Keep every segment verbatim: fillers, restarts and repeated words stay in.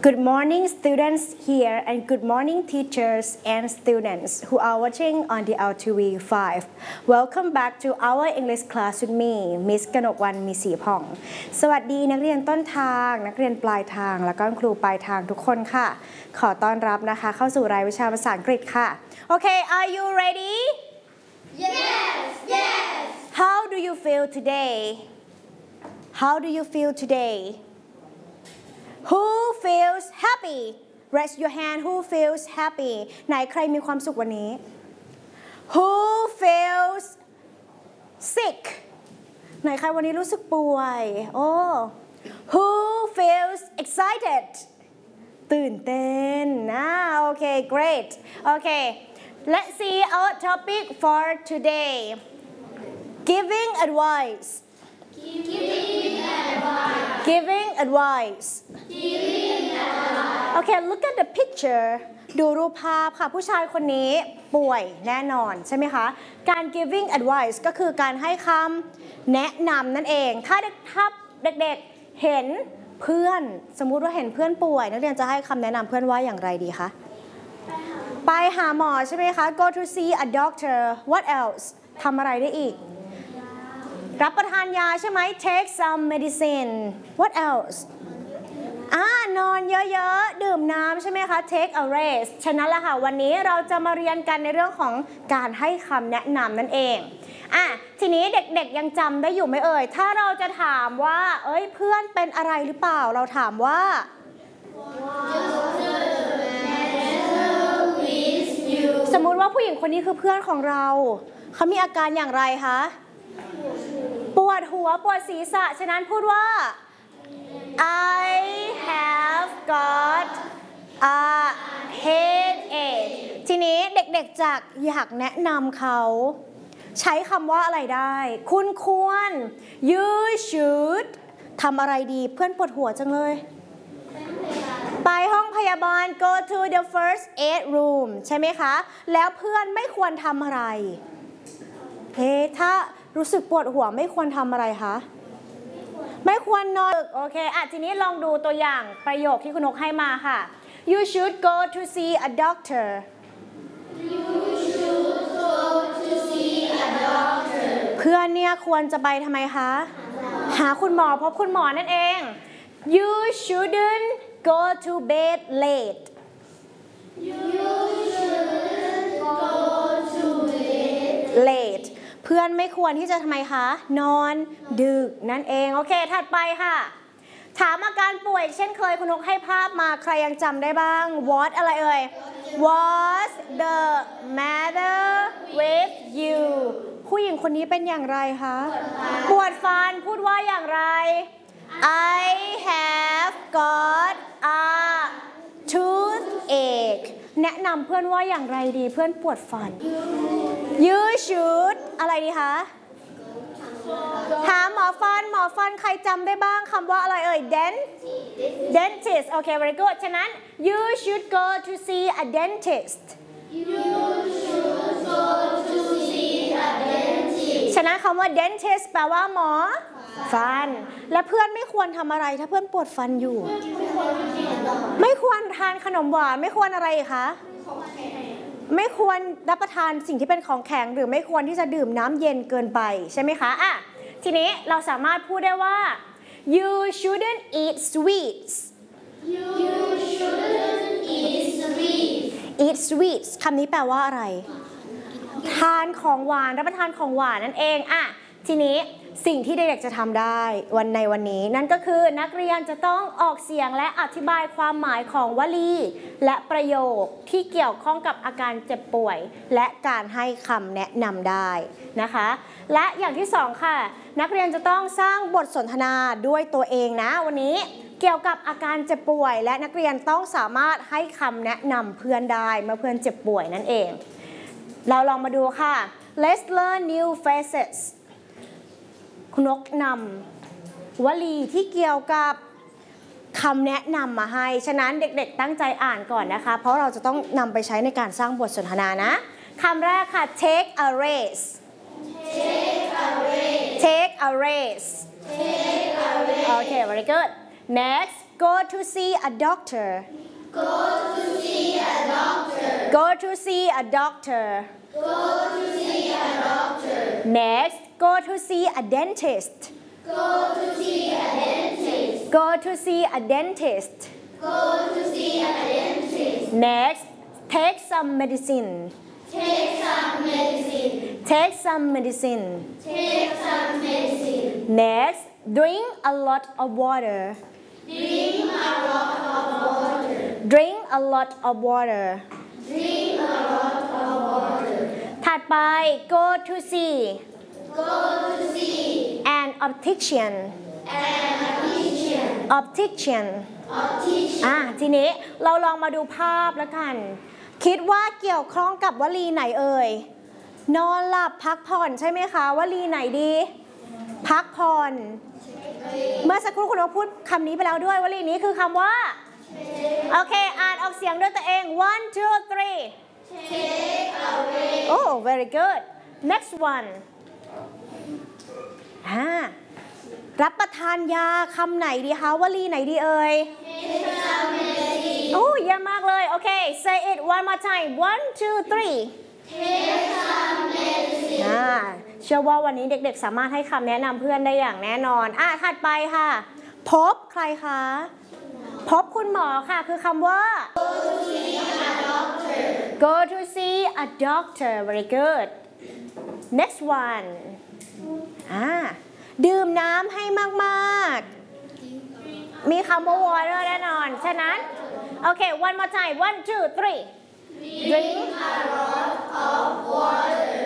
Good morning students here and good morning teachers and students who are watching on the L T V five. Welcome back to our English class with me, Miss กนกวรรณ มีศรีผ่องสวัสดีนักเรียนต้นทางนักเรียนปลายทางและก็ครูปลายทางทุกคนค่ะขอต้อนรับนะคะเข้าสู่รายวิชาภาษาอังกฤษค่ะ Okay, are you ready? Yes, yes. How do you feel today? How do you feel today?Who feels happy? Raise your hand. Who feels happy? ไหนใครมีความสุขวันนี้ Who feels sick? ไหนใครวันนี้รู้สึกป่วยโอ้ Who feels excited? ตื่นเต้นนะโอเค great. Okay, let's see our topic for today. Giving advice.Giving advice. Giving advice. Okay, look at the picture. ดูรูปภาพค่ะผู้ชายคนนี้ป่วยแน่นอนใช่ไหมคะการ giving advice ก็คือการให้คำแนะนำนั่นเองถ้าเด็กๆเห็นเพื่อนสมมุติว่าเห็นเพื่อนป่วยนักเรียนจะให้คำแนะนำเพื่อนว่าอย่างไรดีคะไปหาหมอใช่ไหมคะ go to see a doctor. What else ทำอะไรได้อีกรับประทานยาใช่ไหม take some medicine. What else อ่านอนเยอะๆดื่มน้ำใช่ไหมคะ take a rest. ฉะนั้นแหละค่ะวันนี้เราจะมาเรียนกันในเรื่องของการให้คำแนะนำนั่นเองอ่ะทีนี้เด็กๆยังจำได้อยู่ไหมเอ่ยถ้าเราจะถามว่าเอ้ยเพื่อนเป็นอะไรหรือเปล่าเราถามว่าสมมุติว่าผู้หญิงคนนี้คือเพื่อนของเราเขามีอาการอย่างไรคะปวดหัวปวดศีรษะฉะนั้นพูดว่า I have got a headache ทีนี้เด็กๆจากอยากแนะนำเขาใช้คำว่าอะไรได้คุณควร you should ทำอะไรดีเพื่อนปวดหัวจังเลยไปห้องพยาบาล go to the first aid room ใช่ไหมคะแล้วเพื่อนไม่ควรทำอะไรเฮ้ถ้ารู้สึกปวดหัวไม่ควรทำอะไรคะไม่ควรนอนโอเคอ่ะทีนี้ลองดูตัวอย่างประโยคที่คุณนกให้มาค่ะ You should go to see a doctor You should go to see a doctor. เพื่อนเนี่ยควรจะไปทำไมคะหาคุณหมอพบคุณหมอนั่นเอง You shouldn't go to bed late You shouldn't go to bed lateเพื่อนไม่ควรที่จะทำไมคะนอนดึกนั่นเองโอเคถัดไปค่ะถามอาการป่วยเช่นเคยคุณนกให้ภาพมาใครยังจำได้บ้าง What อะไรเอ่ย What's the matter with you ผู้หญิงคนนี้เป็นอย่างไรคะปวดฟันพูดว่าอย่างไร I have got a toothache แนะนำเพื่อนว่าอย่างไรดีเพื่อนปวดฟัน You should อะไรดีคะถามหมอฟันหมอฟันใครจำได้บ้างคำว่าอะไรเอ่ย dent dentist โอเค very good ฉะนั้น you should go to see a dentist You should go to see a dentist. ฉะนั้นคำว่า dentist แปลว่าหมอฟันและเพื่อนไม่ควรทำอะไรถ้าเพื่อนปวดฟันอยู่ไม่ควรทานขนมหวานไม่ควรอะไรคะไม่ควรรับประทานสิ่งที่เป็นของแข็งหรือไม่ควรที่จะดื่มน้ำเย็นเกินไปใช่ไหมคะอ่ะทีนี้เราสามารถพูดได้ว่า you shouldn't eat sweets You shouldn't eat sweets. eat sweets คำนี้แปลว่าอะไรทานของหวานรับประทานของหวานนั่นเองอ่ะทีนี้สิ่งที่เด็กๆจะทำได้วันในวันนี้นั่นก็คือนักเรียนจะต้องออกเสียงและอธิบายความหมายของวลีและประโยคที่เกี่ยวข้องกับอาการเจ็บป่วยและการให้คำแนะนำได้นะคะและอย่างที่สองค่ะนักเรียนจะต้องสร้างบทสนทนาด้วยตัวเองนะวันนี้เกี่ยวกับอาการเจ็บป่วยและนักเรียนต้องสามารถให้คำแนะนำเพื่อนได้เมื่อเพื่อนเจ็บป่วยนั่นเองเราลองมาดูค่ะ Let's learn new phrasesคุณนกนำวลีที่เกี่ยวกับคำแนะนำมาให้ฉะนั้นเด็กๆตั้งใจอ่านก่อนนะคะเพราะเราจะต้องนำไปใช้ในการสร้างบทสนทนานะคำแรกค่ะ take a race Take a race. take a race Take a race. okay very good next go to see a doctor Go to see a doctor. go to see a doctor Go to see a doctor. next go to see a dentist Go to see a dentist. go to see a dentist Go to see a dentist. next take some medicine Take some medicine. take some medicine Take some medicine. next drink a lot of water Drink a lot of water. drink a lot of water Drink a lot of water. ถัดไป go to see Go to see an optician an optician. optician Optician. อ่ะทีนี้เราลองมาดูภาพแล้วกัน คิดว่าเกี่ยวข้องกับวลีไหนเอ่ย นอนหลับพักผ่อนใช่ไหมคะวลีไหนดี พักผ่อน เมื่อสักครู่คุณโอพูดคำนี้ไปแล้วด้วยวลีนี้คือคำว่า โอเค อ่านออกเสียงด้วยตัวเอง one two three Take away. oh very good next one อ่ารับประทานยาคำไหนดีคะวลีไหนดีเอ่ย Take some medicine. โอ้เยี่ยมมากเลย โอเค say it one more time one two three Take some medicine. อ่าเชื่อว่าวันนี้เด็กๆสามารถให้คำแนะนำเพื่อนได้อย่างแน่นอน อ่ะถัดไปค่ะ พบใครคะ พบคุณหมอค่ะ คือคำว่า go to see a doctor very good next one อ่าดื่มน้ำให้มากๆ มีคำว่า water แน่นอน ฉะนั้น โอเค one more time one two three drink A lot of water.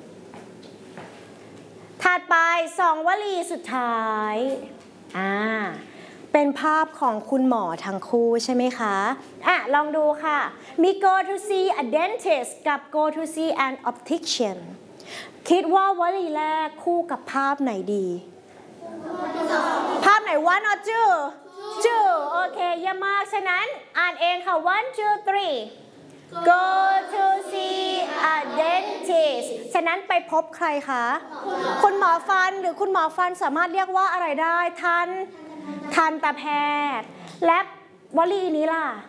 ถัดไปสองวลีสุดท้ายอ่าเป็นภาพของคุณหมอทั้งคู่ใช่ไหมคะอ่ะลองดูค่ะมี go to see a dentist กับ go to see an optician คิดว่าวลีแรกคู่กับภาพไหนดี ภาพไหน one or two two โอเคเยี่ยมมากฉะนั้นอ่านเองค่ะ one two three go to see a dentist ฉะนั้นไปพบใครคะ คุณหมอฟันหรือคุณหมอฟันสามารถเรียกว่าอะไรได้ทันทันตแพทย์ และวลีนี้ล่ะ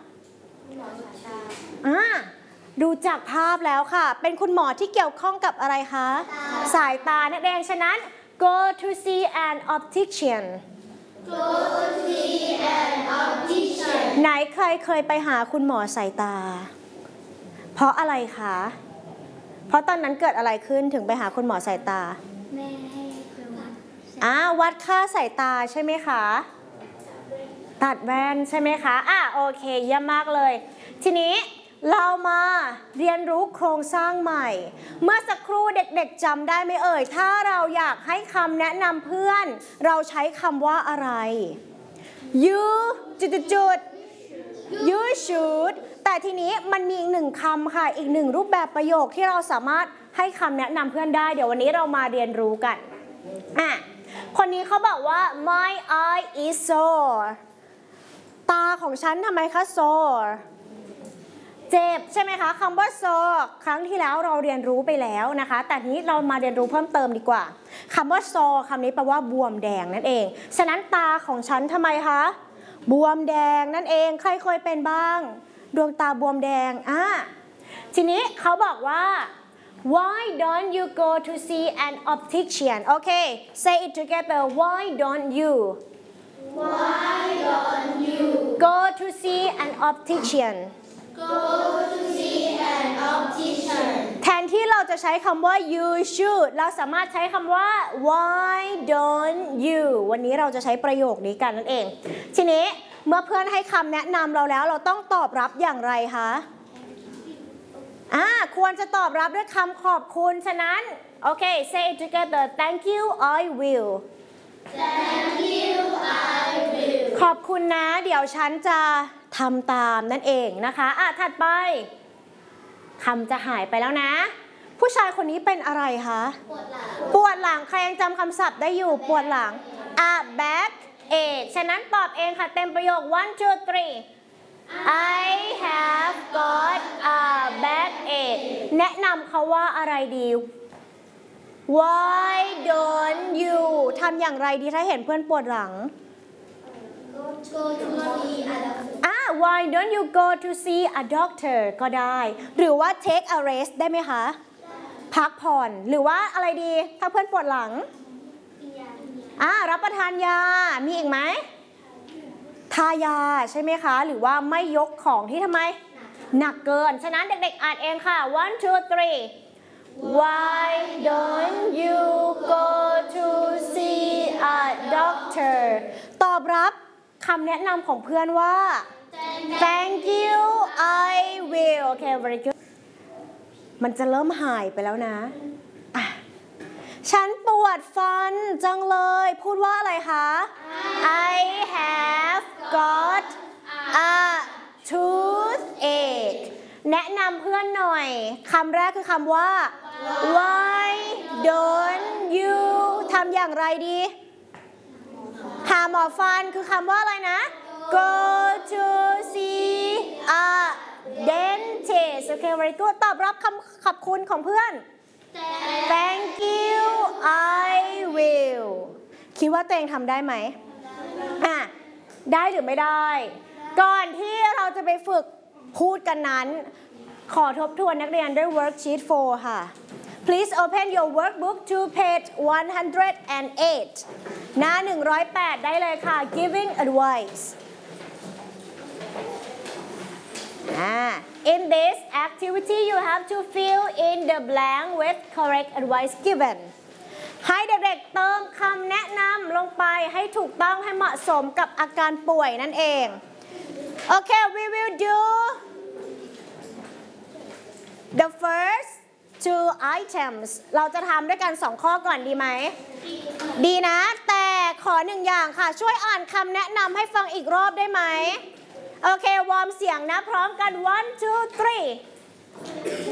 อ่าดูจากภาพแล้วค่ะ เป็นคุณหมอที่เกี่ยวข้องกับอะไรคะ สายตานั่นเองฉะนั้น go to see an optician Go to see an optician. ไหนใครเคยไปหาคุณหมอสายตา เพราะอะไรคะ เพราะตอนนั้นเกิดอะไรขึ้นถึงไปหาคุณหมอสายตาแม่ให้คือวัดอ่าวัดค่าสายตาใช่ไหมคะ ตัดแว่นใช่ไหมคะอ่ะโอเคเยี่ยมมากเลย ทีนี้เรามาเรียนรู้โครงสร้างใหม่ เมื่อสักครู่เด็กๆจำได้ไหมเอ่ย ถ้าเราอยากให้คำแนะนำเพื่อน เราใช้คำว่าอะไร you จุดจุด you should แต่ทีนี้มันมีอีกหนึ่งคำค่ะ อีกหนึ่งรูปแบบประโยคที่เราสามารถให้คำแนะนำเพื่อนได้ เดี๋ยววันนี้เรามาเรียนรู้กันอ่ะคนนี้เขาบอกว่า my eye is sore ตาของฉันทำไมคะ sore เจ็บใช่ไหมคะคำว่า sore ครั้งที่แล้วเราเรียนรู้ไปแล้วนะคะ แต่ทีนี้เรามาเรียนรู้เพิ่มเติมดีกว่าคำว่า sore คำนี้แปลว่าบวมแดงนั่นเองฉะนั้นตาของฉันทำไมคะบวมแดงนั่นเองใครเคยเป็นบ้างดวงตาบวมแดงอ่ะทีนี้เขาบอกว่า why don't you go to see an optician okay say it together why don't you Why don't you go to see an optician go to see an optician? แทนที่เราจะใช้คำว่า you should เราสามารถใช้คำว่า why don't you วันนี้เราจะใช้ประโยคนี้กันนั่นเอง ทีนี้เมื่อเพื่อนให้คำแนะนำเราแล้วเราต้องตอบรับอย่างไรคะอ่าควรจะตอบรับด้วยคำขอบคุณฉะนั้นโอเค say it together thank you I will Thank you, I will. ขอบคุณนะเดี๋ยวฉันจะทำตามนั่นเองนะคะอ่ะถัดไปคำจะหายไปแล้วนะ ผู้ชายคนนี้เป็นอะไรคะปวดหลังปวดหลังใครยังจำคำศัพท์ได้อยู่ปวดหลังอ่ะ back ache ฉะนั้นตอบเองค่ะเต็มประโยค one two three I have got a backache แนะนำเขาว่าอะไรดี Why don't you ทำอย่างไรดีถ้าเห็นเพื่อนปวดหลัง Go go to see a doctor อ่ะ why don't you go to see a doctor ก็ได้ หรือว่า take a rest ได้ไหมคะ พักผ่อน หรือว่าอะไรดี ถ้าเพื่อนปวดหลัง อ่ะ รับประทานยา มีอีกไหม ทายาใช่ไหมคะ หรือว่าไม่ยกของที่ทำไม หนักเกิน ฉะนั้นเด็กๆอ่านเองค่ะ one two three why don't you go to see a doctor ตอบรับคำแนะนำของเพื่อนว่า thank you I will โอเค very good มันจะเริ่มหายไปแล้วนะอ่ะฉันปวดฟันจังเลย พูดว่าอะไรคะ I have got a toothache แนะนำเพื่อนหน่อย คำแรกคือคำว่า why don't you ทำอย่างไรดี หาหมอฟันคือคำว่าอะไรนะ go to see a dentist โอเค very good ตอบรับคำขอบคุณของเพื่อน thank you I will คิดว่าตัวเองทำได้ไหมอ่ะได้หรือไม่ได้ ก่อนที่เราจะไปฝึกพูดกันนั้น ขอทบทวนนักเรียนด้วย worksheet four ค่ะ Please open your workbook to page one hundred eight หน้าหนึ่งร้อยแปดได้เลยค่ะ giving advice Ah, in this activity, you have to fill in the blank with correct advice given. ให้เด็กๆเติมคำแนะนำลงไปให้ถูกต้องให้เหมาะสมกับอาการป่วยนั่นเอง Okay, we will do the first two items เราจะทำด้วยกันสองข้อก่อนดีไหม ดีนะ แต่ขอหนึ่งอย่างค่ะ ช่วยอ่านคำแนะนำให้ฟังอีกรอบได้ไหม โอเค วอร์มเสียงนะพร้อมกัน one two three